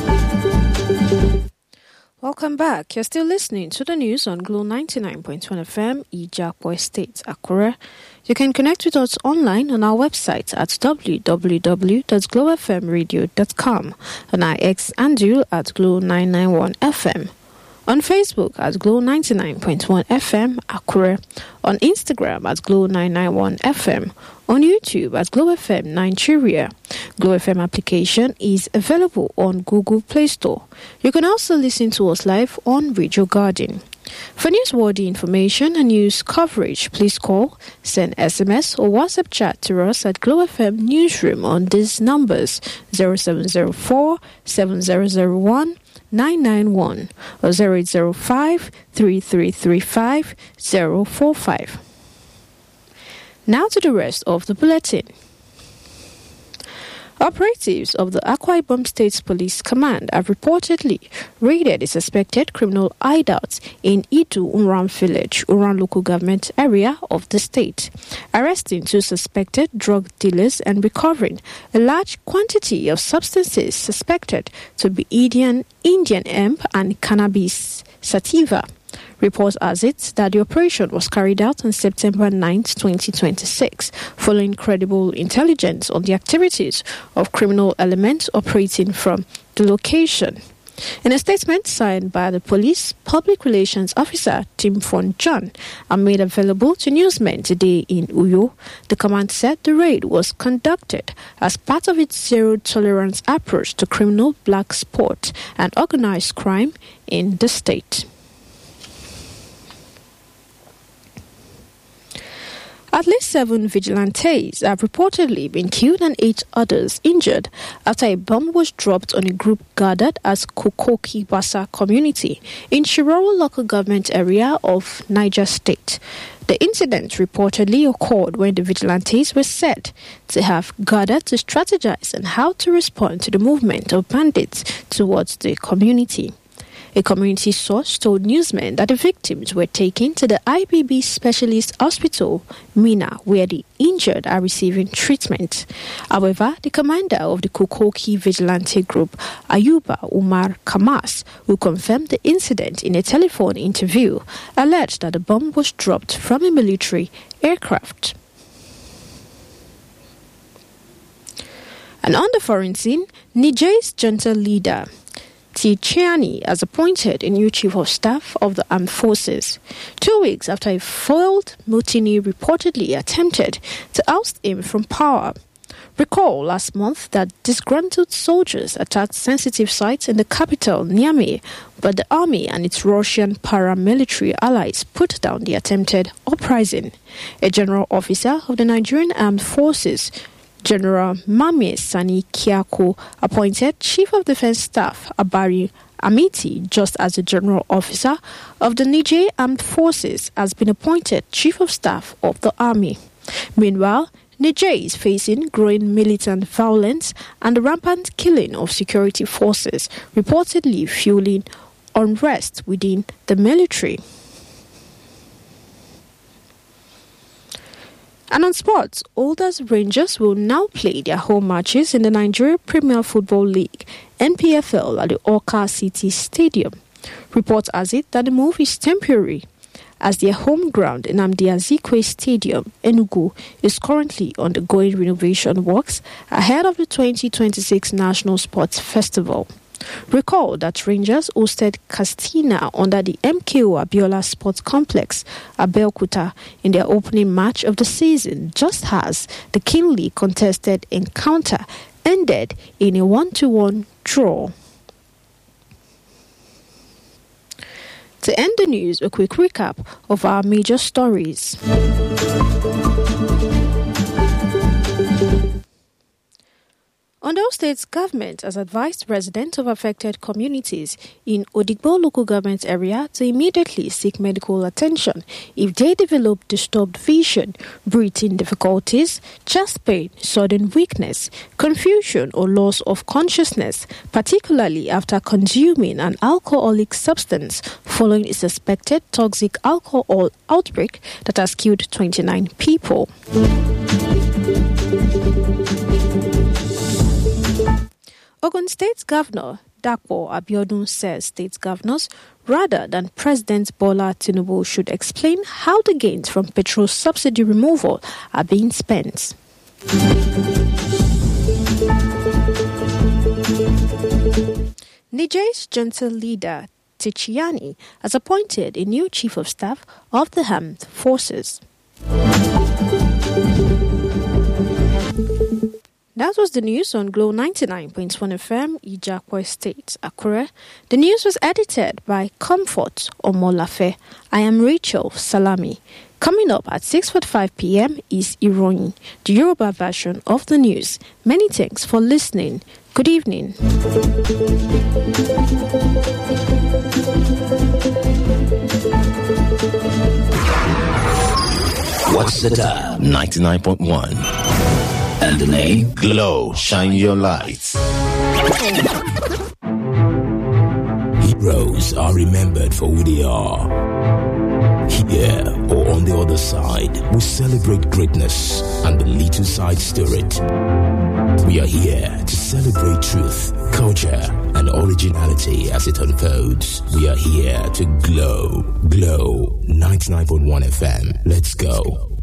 Welcome back. You're still listening to the news on Glo 99.1 FM, Ijapo State, Akure. You can connect with us online on our website at www.glowfmradio.com, on our X handle at Glo 991 FM, on Facebook at Glo 99.1 FM, Akure, on Instagram at Glo 991 FM, on YouTube at Glo FM Nigeria. Glo FM application is available on Google Play Store. You can also listen to us live on Radio Garden. For newsworthy information and news coverage, please call, send SMS or WhatsApp chat to us at Glo FM Newsroom on these numbers 0704 7001 991 or 0805 3335 045. Now to the rest of the bulletin. Operatives of the Akwa Ibom State Police Command have reportedly raided a suspected criminal hideout in Idu Uran village, Uran local government area of the state, arresting 2 suspected drug dealers and recovering a large quantity of substances suspected to be Indian hemp and cannabis sativa. Reports has it that the operation was carried out on September 9, 2026, following credible intelligence on the activities of criminal elements operating from the location. In a statement signed by the police public relations officer Tim Fon John and made available to newsmen today in Uyo, the command said the raid was conducted as part of its zero-tolerance approach to criminal black sport and organized crime in the state. At least 7 vigilantes have reportedly been killed and 8 others injured after a bomb was dropped on a group gathered at Kokoki Basa community in Shiroro local government area of Niger State. The incident reportedly occurred when the vigilantes were said to have gathered to strategize on how to respond to the movement of bandits towards the community. A community source told newsmen that the victims were taken to the IBB Specialist Hospital, Mina, where the injured are receiving treatment. However, the commander of the Kokoki Vigilante Group, Ayuba Umar Kamas, who confirmed the incident in a telephone interview, alleged that the bomb was dropped from a military aircraft. And on the foreign scene, Niger's junta leader Tchiani has appointed a new chief of staff of the armed forces, 2 weeks after a foiled mutiny reportedly attempted to oust him from power. Recall last month that disgruntled soldiers attacked sensitive sites in the capital, Niamey, but the army and its Russian paramilitary allies put down the attempted uprising. A general officer of the Nigerian Armed Forces, General Mame Sani Kiako, appointed Chief of Defense Staff Abari Amiti, just as the General Officer of the Niger Armed Forces has been appointed Chief of Staff of the Army. Meanwhile, Niger is facing growing militant violence and the rampant killing of security forces, reportedly fueling unrest within the military. And on sports, Olders Rangers will now play their home matches in the Nigeria Premier Football League, NPFL, at the Awka City Stadium. Reports has it that the move is temporary, as their home ground, Nnamdi Azikiwe Stadium, Enugu, is currently undergoing renovation works ahead of the 2026 National Sports Festival. Recall that Rangers hosted Castina under the MKO Abiola Sports Complex, Abeokuta, in their opening match of the season, just as the keenly contested encounter ended in a 1-1 draw. To end the news, a quick recap of our major stories. Ondo State's government has advised residents of affected communities in Odigbo local government area to immediately seek medical attention if they develop disturbed vision, breathing difficulties, chest pain, sudden weakness, confusion or loss of consciousness, particularly after consuming an alcoholic substance following a suspected toxic alcohol outbreak that has killed 29 people. Ogun State's Governor Dapo Abiodun says state governors, rather than President Bola Tinubu, should explain how the gains from petrol subsidy removal are being spent. Niger's junta leader Tijjani has appointed a new chief of staff of the armed forces. That was the news on Glow 99.1 FM, Ijakwa State, Akure. The news was edited by Comfort Omolafe. I am Rachel Salami. Coming up at 6:45 p.m. is Iroyin, the Yoruba version of the news. Many thanks for listening. Good evening. What's the time? 99.1. And the name? Glow. Shine your lights. Heroes are remembered for who they are. Here or on the other side, we celebrate greatness and the little side spirit. We are here to celebrate truth, culture, and originality as it unfolds. We are here to glow. Glow 99.1 FM. Let's go.